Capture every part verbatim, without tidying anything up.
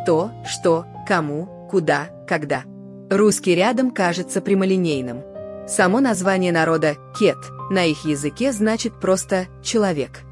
кто, что, кому, куда, когда. Русский рядом кажется прямолинейным. Само название народа «кет» на их языке значит просто «человек».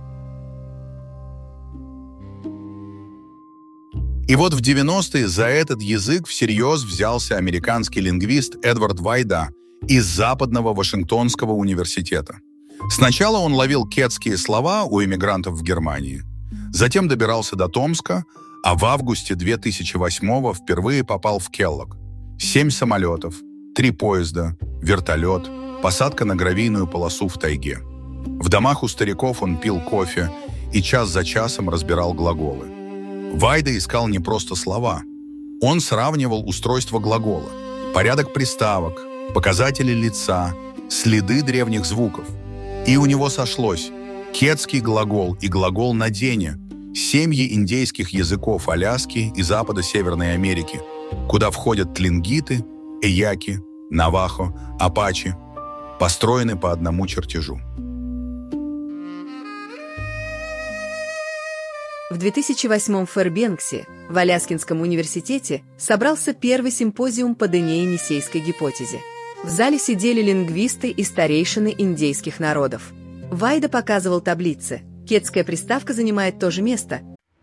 И вот в девяностые за этот язык всерьез взялся американский лингвист Эдвард Вайда из Западного Вашингтонского университета. Сначала он ловил кетские слова у эмигрантов в Германии, затем добирался до Томска, а в августе две тысячи восьмого впервые попал в Келлог. Семь самолетов, три поезда, вертолет, посадка на гравийную полосу в тайге. В домах у стариков он пил кофе и час за часом разбирал глаголы. Вайда искал не просто слова. Он сравнивал устройство глагола, порядок приставок, показатели лица, следы древних звуков. И у него сошлось кетский глагол и глагол на дене, семьи индейских языков Аляски и Запада Северной Америки, куда входят тлингиты, эяки, навахо, апачи, построены по одному чертежу. В две тысячи восьмом в Фэрбенксе, в Аляскинском университете, собрался первый симпозиум по Дыне-Енисейской гипотезе. В зале сидели лингвисты и старейшины индейских народов. Вайда показывал таблицы. Кетская приставка занимает то же место.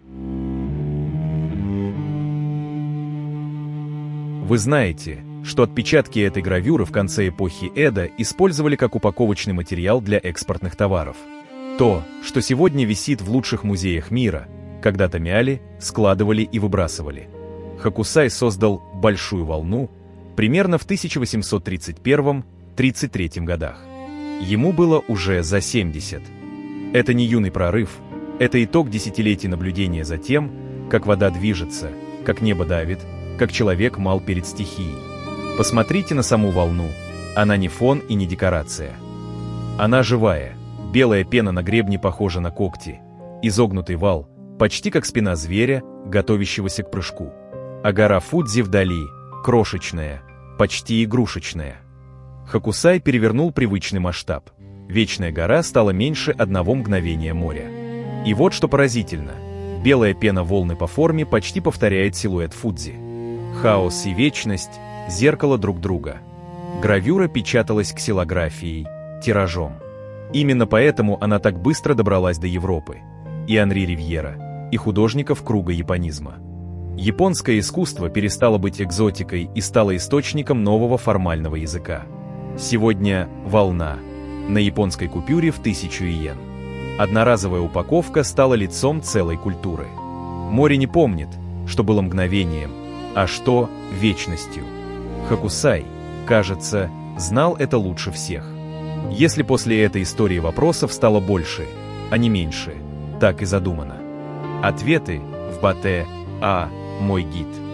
Вы знаете, что отпечатки этой гравюры в конце эпохи Эда использовали как упаковочный материал для экспортных товаров. То, что сегодня висит в лучших музеях мира, когда-то мяли, складывали и выбрасывали. Хокусай создал «Большую волну» примерно в тысяча восемьсот тридцать первом — тридцать третьем годах. Ему было уже за семьдесят. Это не юный прорыв, это итог десятилетий наблюдения за тем, как вода движется, как небо давит, как человек мал перед стихией. Посмотрите на саму волну, она не фон и не декорация. Она живая, белая пена на гребне похожа на когти, изогнутый вал, почти как спина зверя, готовящегося к прыжку. А гора Фудзи вдали, крошечная, почти игрушечная. Хокусай перевернул привычный масштаб. Вечная гора стала меньше одного мгновения моря. И вот что поразительно. Белая пена волны по форме почти повторяет силуэт Фудзи. Хаос и вечность — зеркало друг друга. Гравюра печаталась ксилографией, тиражом. Именно поэтому она так быстро добралась до Европы. И Анри Ривьера, и художников круга японизма. Японское искусство перестало быть экзотикой и стало источником нового формального языка. Сегодня волна на японской купюре в тысячу иен. Одноразовая упаковка стала лицом целой культуры. Море не помнит, что было мгновением, а что вечностью. Хокусай, кажется, знал это лучше всех. Если после этой истории вопросов стало больше, а не меньше, так и задумано. Ответы в Батэ А. Мой гид.